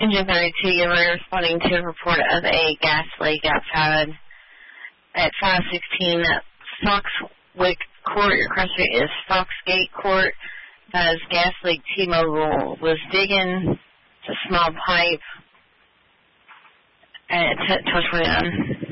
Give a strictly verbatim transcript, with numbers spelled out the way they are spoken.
Engine thirty-two, you're responding to a report of a gas leak outside at five sixteen Foxwick Court. Your cross street is Foxgate Court. As gas leak, T-Mobile was digging. It's a small pipe at twelve twenty-nine.